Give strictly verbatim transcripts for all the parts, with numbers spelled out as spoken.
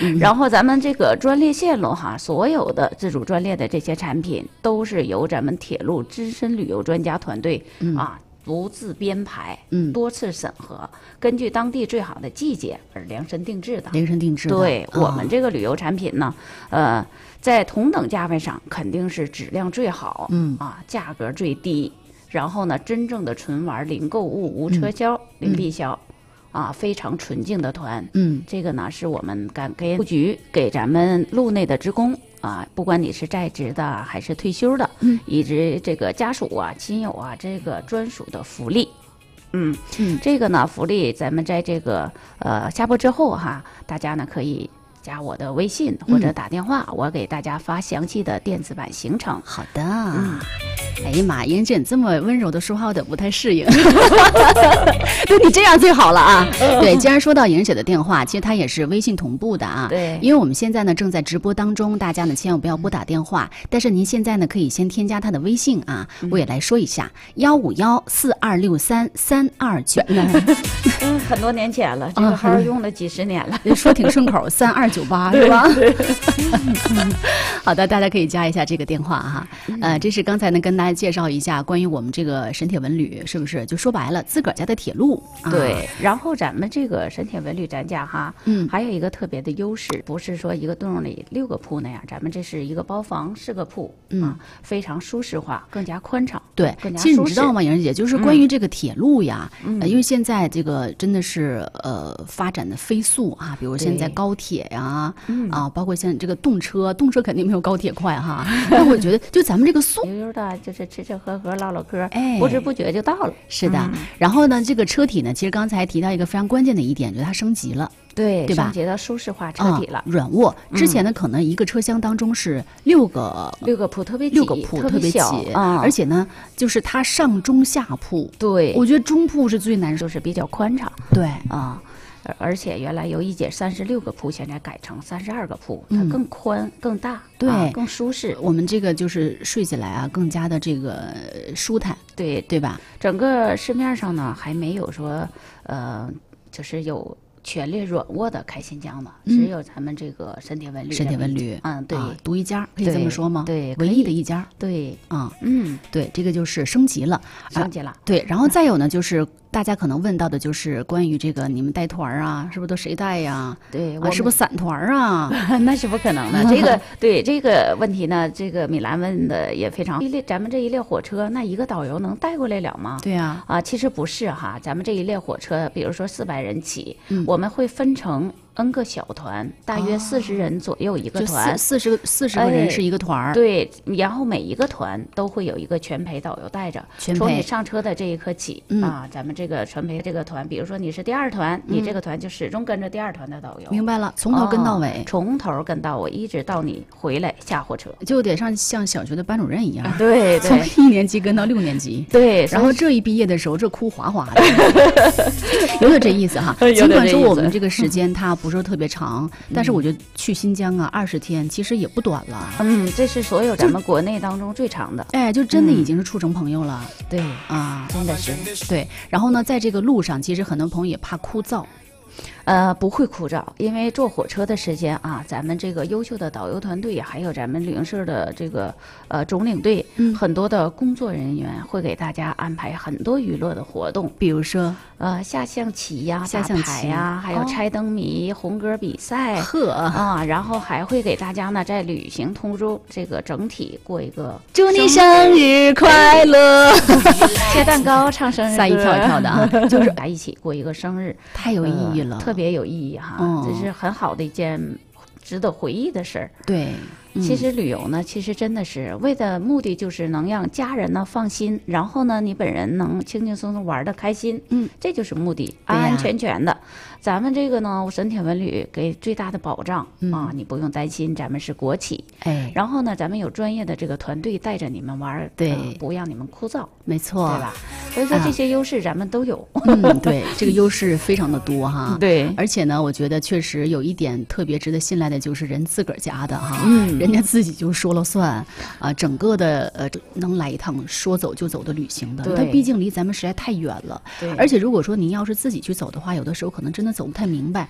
嗯，然后咱们这个专列线路哈，所有的自主专列的这些产品都是由咱们铁路资深旅游专家团队、嗯、啊独自编排，嗯，多次审核，根据当地最好的季节而量身定制的。 量身定制的。 对、 哦、 我们这个旅游产品呢，呃，在同等价位上肯定是质量最好，嗯啊，价格最低。然后呢，真正的纯玩零购物、无车销、嗯、零闭销。嗯啊，非常纯净的团，嗯，这个呢是我们敢给路局给咱们路内的职工啊，不管你是在职的还是退休的，嗯，以及这个家属啊、亲友啊，这个专属的福利，嗯嗯，这个呢福利咱们在这个呃下播之后哈，大家呢可以加我的微信或者打电话，嗯、我给大家发详细的电子版行程。 好的，嗯。哎呀妈，莹姐你这么温柔的说话，我得不太适应。对，你这样最好了啊。对，既然说到莹姐的电话，其实她也是微信同步的啊。 对， 因为我们现在呢正在直播当中，大家呢千万不要拨打电话。嗯、但是您现在呢可以先添加她的微信啊，嗯、我也来说一下：幺五幺四二六三三二九。 嗯，很多年前了，这个号用了几十年了， 嗯、说挺顺口，三二九八是吧？好的，大家可以加一下这个电话哈。呃，这是刚才呢跟大家介绍一下关于我们这个沈铁文旅，是不是？就说白了，自个儿家的铁路。 对，啊、然后咱们这个沈铁文旅咱家哈，嗯，还有一个特别的优势，不是说一个洞里六个铺那样，咱们这是一个包房四个铺，嗯、啊，非常舒适化，更加宽敞， 对， 更加其实你知道吗，莹儿姐，就是关于这个铁路呀， 嗯呃，因为现在这个真的是呃发展的飞速啊，比如现在高铁呀，啊，包括现在这个动车，动车肯定没有高铁快哈，但我觉得就咱们这个速悠悠的，就是吃吃喝喝唠唠嗑， 哎， 不知不觉就到了。 是的，嗯、然后呢，这个车体呢，其实刚才提到一个非常关键的一点，就是它升级了。 对， 对吧？ 升级到舒适化车体了， 嗯、软卧。之前呢，可能一个车厢当中是六个六个铺，特别挤， 六个铺特别挤， 嗯、 而且呢，就是它上中下铺。 对， 我觉得中铺是最难受， 就是比较宽敞。 对啊。而且原来由一节三十六个铺，现在改成三十二个铺，它更宽、嗯、更大， 对、 啊，更舒适。 我们这个就是睡起来啊，更加的这个舒坦， 对对吧？ 整个市面上呢，还没有说，呃，就是有全列软卧的开心江呢， 嗯、 只有咱们这个沈铁文旅。 沈铁文旅， 嗯，对， 啊、独一家，可以这么说吗？ 对， 唯一的一家。 对， 啊， 嗯， 对，这个就是升级了， 升级了。 啊、对，然后再有呢，就是大家可能问到的就是关于这个你们带团啊，是不是都谁带呀？ 对， 啊，是不是散团啊？ 那是不可能的。这个对这个问题呢，这个米兰问的也非常。一列咱们这一列火车，那一个导游能带过来了吗？ 对呀， 啊，其实不是哈，咱们这一列火车，比如说四百人起， 嗯、 我们会分成 N 个小团，大约四十人左右一个团， 四十个四十个人是一个团、哎、 对，然后每一个团都会有一个全陪导游带着，从你上车的这一刻起、嗯、啊，咱们这个全陪这个团，比如说你是第二团，嗯、你这个团就始终跟着第二团的导游。 明白了，从头跟到尾， 哦、从头跟到尾，一直到你回来下火车， 就得像像小学的班主任一样， 啊、对对， 从一年级跟到六年级， 对， 然后这一毕业的时候，这哭哗哗的，有点这意思哈。尽管说我们这个时间它不是特别长。嗯，但是我觉得去新疆啊，二十天其实也不短了。 嗯，这是所有咱们国内当中最长的。 哎，就真的已经是处成朋友了。 嗯、对啊， 真的是对。然后呢，在这个路上，其实很多朋友也怕枯燥。 呃，不会枯燥，因为坐火车的时间啊，咱们这个优秀的导游团队，还有咱们旅行社的这个呃总领队，嗯，很多的工作人员会给大家安排很多娱乐的活动， 比如说呃下象棋呀、 下象棋呀，还有猜灯谜、哦、红歌比赛， 呵啊，然后还会给大家呢在旅行途中这个整体过一个祝你生日快乐， 切蛋糕、唱生日歌， 撒一跳一跳的啊， 就是大家一起过一个生日， 太有意义了。 呃特别有意义哈， 嗯、 这是很好的一件值得回忆的事儿。 对，嗯、 其实旅游呢，其实真的是为的目的就是能让家人呢放心，然后呢你本人能轻轻松松玩得开心，嗯，这就是目的，安安全全的。咱们这个呢，沈铁文旅给最大的保障、嗯、啊，你不用担心，咱们是国企， 哎， 然后呢，咱们有专业的这个团队带着你们玩， 对、 呃，不让你们枯燥， 没错， 对吧？所以说这些优势咱们都有， 啊、嗯，对，这个优势非常的多哈， 对， 而且呢，我觉得确实有一点特别值得信赖的，就是人自个儿家的哈，嗯，人家自己就说了算啊，整个的呃能来一趟说走就走的旅行的，它毕竟离咱们实在太远了， 对， 而且如果说您要是自己去走的话，有的时候可能真的走不太明白。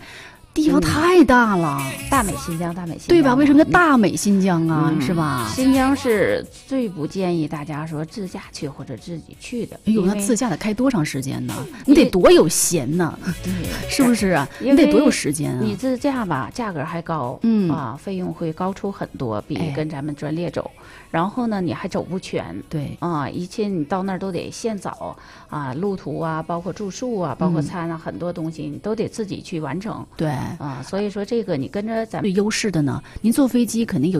地方太大了， 大美新疆，大美新疆， 对吧？为什么叫大美新疆啊？嗯、是吧？ 新疆是最不建议大家说自驾去或者自己去的。 哎呦，那自驾得开多长时间呢？你得多有闲呢， 对， 是不是啊？你得多有时间啊？ 你自驾吧，价格还高，嗯啊，费用会高出很多，比跟咱们专列走。哎、然后呢，你还走不全， 对啊，一切你到那儿都得现找啊，路途啊，包括住宿啊，包括餐啊，嗯、很多东西你都得自己去完成。 对啊，所以说这个你跟着咱们最优势的呢，您坐飞机肯定有。